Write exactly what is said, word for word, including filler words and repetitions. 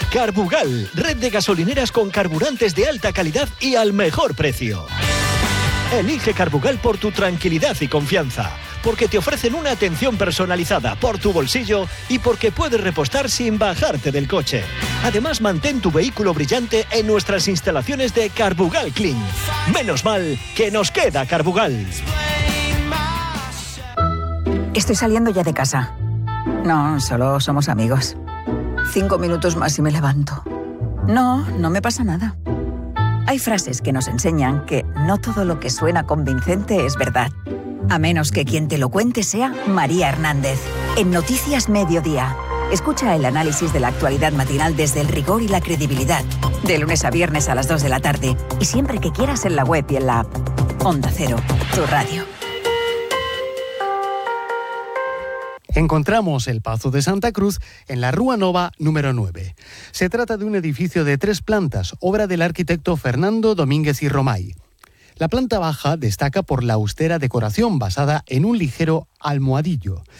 Carbugal, red de gasolineras con carburantes de alta calidad y al mejor precio. Elige Carbugal por tu tranquilidad y confianza, porque te ofrecen una atención personalizada por tu bolsillo y porque puedes repostar sin bajarte del coche. Además, mantén tu vehículo brillante en nuestras instalaciones de Carbugal Clean. Menos mal que nos queda Carbugal. Estoy saliendo ya de casa. No, solo somos amigos. Cinco minutos más y me levanto. No, no me pasa nada. Hay frases que nos enseñan que no todo lo que suena convincente es verdad. A menos que quien te lo cuente sea María Hernández. En Noticias Mediodía. Escucha el análisis de la actualidad matinal desde el rigor y la credibilidad. De lunes a viernes a las dos de la tarde. Y siempre que quieras en la web y en la app. Onda Cero, tu radio. Encontramos el Pazo de Santa Cruz en la Rúa Nova número nueve. Se trata de un edificio de tres plantas, obra del arquitecto Fernando Domínguez y Romay. La planta baja destaca por la austera decoración basada en un ligero almohadillo.